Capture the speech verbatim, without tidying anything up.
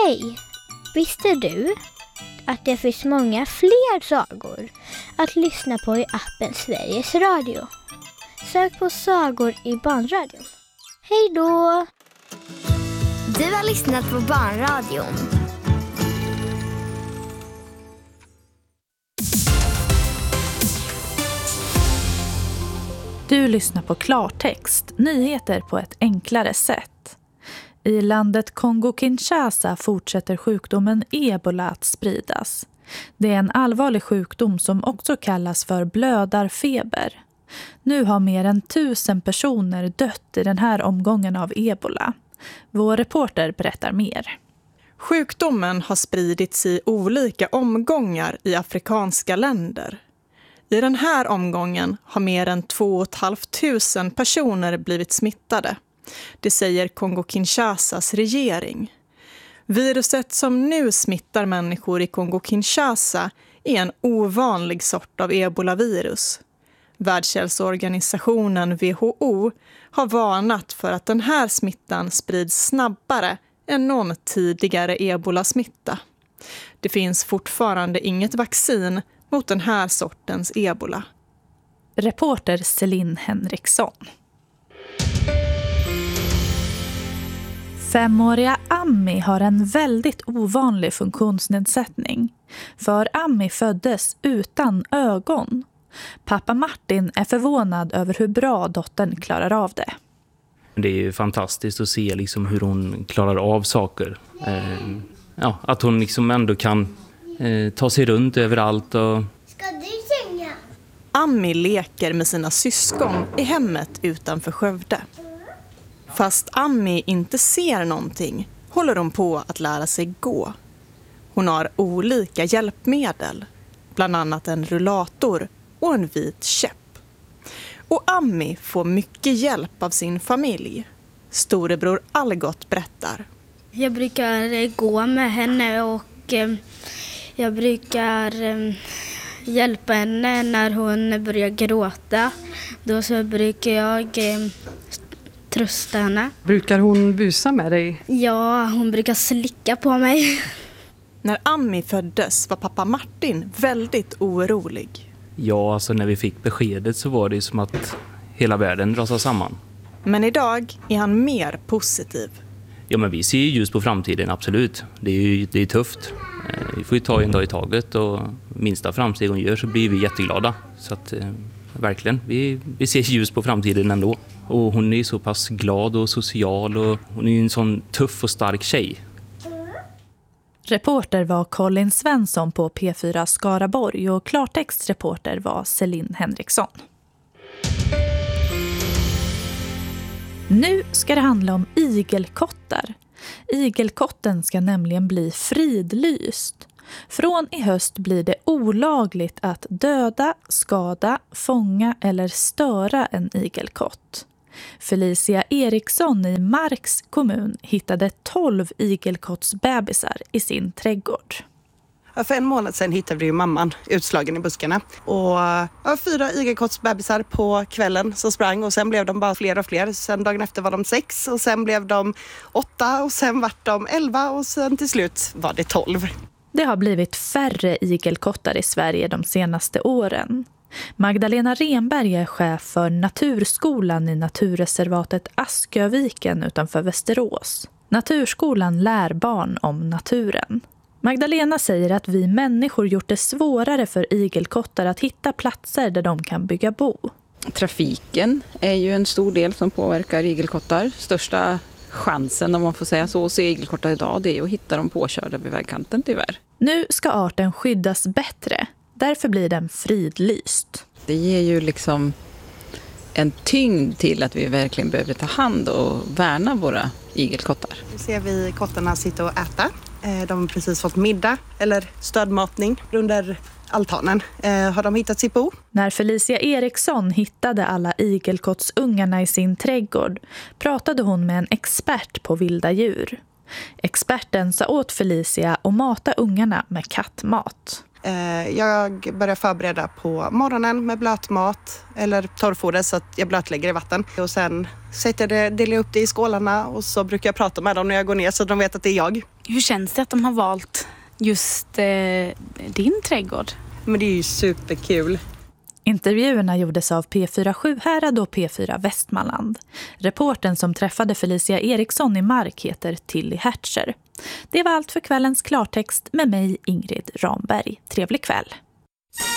Hej! Visste du att det finns många fler sagor att lyssna på i appen Sveriges Radio? Sök på sagor i Barnradion. Hej då! Du har lyssnat på Barnradion. Du lyssnar på Klartext, nyheter på ett enklare sätt. I landet Kongo-Kinshasa fortsätter sjukdomen Ebola att spridas. Det är en allvarlig sjukdom som också kallas för blödarfeber. Nu har mer än tusen personer dött i den här omgången av Ebola. Vår reporter berättar mer. Sjukdomen har spridits i olika omgångar i afrikanska länder. I den här omgången har mer än två och ett halvt tusen personer blivit smittade. Det säger Kongo-Kinshasas regering. Viruset som nu smittar människor i Kongo-Kinshasa är en ovanlig sort av ebolavirus. Världshälsoorganisationen W H O har varnat för att den här smittan sprids snabbare än någon tidigare ebolasmitta. Det finns fortfarande inget vaccin mot den här sortens ebola. Reporter Celine Henriksson. Femåriga Ami har en väldigt ovanlig funktionsnedsättning. För Ami föddes utan ögon. Pappa Martin är förvånad över hur bra dottern klarar av det. Det är ju fantastiskt att se liksom hur hon klarar av saker. Eh, ja, att hon liksom ändå kan eh, ta sig runt överallt. Och... Ska du sjunga? Ami leker med sina syskon i hemmet utanför Skövde. Fast Ami inte ser någonting håller hon på att lära sig gå. Hon har olika hjälpmedel, bland annat en rullator och en vit käpp. Och Ami får mycket hjälp av sin familj. Storebror Algot berättar. Jag brukar gå med henne och eh, jag brukar eh, hjälpa henne när hon börjar gråta. Då så brukar jag eh, trösta henne. Brukar hon busa med dig? Ja, hon brukar slicka på mig. När Ami föddes var pappa Martin väldigt orolig. Ja, alltså när vi fick beskedet så var det som att hela världen rasade samman. Men idag är han mer positiv. Ja, men vi ser ju ljus på framtiden, absolut. Det är ju det är tufft. Vi får ju ta en dag i taget och minsta framsteg hon gör så blir vi jätteglada. Så att eh, verkligen, vi, vi ser ljus på framtiden ändå. Och hon är så pass glad och social och hon är en sån tuff och stark tjej. Reporter var Colin Svensson på P fyra Skaraborg och klartextreporter var Celine Henriksson. Nu ska det handla om igelkottar. Igelkotten ska nämligen bli fridlyst. Från i höst blir det olagligt att döda, skada, fånga eller störa en igelkott. Felicia Eriksson i Marks kommun hittade tolv igelkottsbebisar i sin trädgård. För en månad sedan hittade vi ju mamman utslagen i buskarna. Och ja, fyra igelkottsbebisar på kvällen som sprang och sen blev de bara fler och fler. Sen dagen efter var de sex och sen blev de åtta och sen var de elva och sen till slut var det tolv. Det har blivit färre igelkottar i Sverige de senaste åren. Magdalena Renberg är chef för Naturskolan i naturreservatet Asköviken utanför Västerås. Naturskolan lär barn om naturen. Magdalena säger att vi människor gjort det svårare för igelkottar att hitta platser där de kan bygga bo. Trafiken är ju en stor del som påverkar igelkottar. Största chansen, om man får säga så, att se igelkottar idag, det är att hitta dem påkörda vid vägkanten tyvärr. Nu ska arten skyddas bättre. Därför blir den fridlyst. Det ger ju liksom en tyngd till att vi verkligen behöver ta hand och värna våra igelkottar. Nu ser vi kottarna sitta och äta. De har precis fått middag eller stödmatning under altanen. Har de hittat sitt bo? När Felicia Eriksson hittade alla igelkottsungarna i sin trädgård pratade hon med en expert på vilda djur. Experten sa åt Felicia att mata ungarna med kattmat. Jag börjar förbereda på morgonen med blötmat eller torrfoder så att jag blötlägger i vatten. Och sen sätter det, delar jag upp det i skålarna och så brukar jag prata med dem när jag går ner så de vet att det är jag. Hur känns det att de har valt just eh, din trädgård? Men det är ju superkul. Intervjuerna gjordes av P fyra Sjuhärad och P fyra Västmanland. Reporten som träffade Felicia Eriksson i Mark heter Tilly Hertzer. Det var allt för kvällens klartext med mig, Ingrid Ramberg. Trevlig kväll!